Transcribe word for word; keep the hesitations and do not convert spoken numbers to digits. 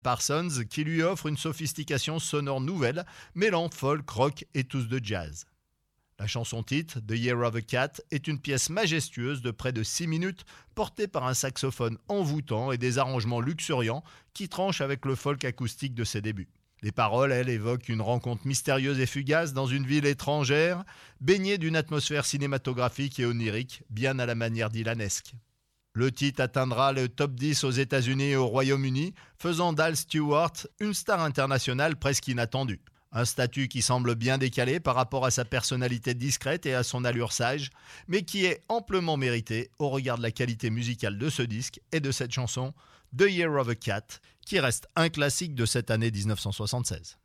Parsons qui lui offre une sophistication sonore nouvelle, mêlant folk, rock et tous de jazz. La chanson-titre, The Year of a Cat, est une pièce majestueuse de près de six minutes, portée par un saxophone envoûtant et des arrangements luxuriants qui tranchent avec le folk acoustique de ses débuts. Les paroles, elles, évoquent une rencontre mystérieuse et fugace dans une ville étrangère, baignée d'une atmosphère cinématographique et onirique, bien à la manière dylanesque. Le titre atteindra le top dix aux États-Unis et au Royaume-Uni, faisant d'Al Stewart une star internationale presque inattendue. Un statut qui semble bien décalé par rapport à sa personnalité discrète et à son allure sage, mais qui est amplement mérité au regard de la qualité musicale de ce disque et de cette chanson, The Year of a Cat, qui reste un classique de cette année dix-neuf cent soixante-seize.